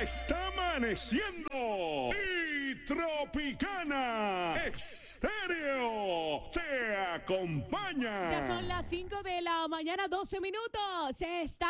está amaneciendo y Tropicana Estéreo te acompaña. Ya son las 5 de la mañana, 12 minutos. Se está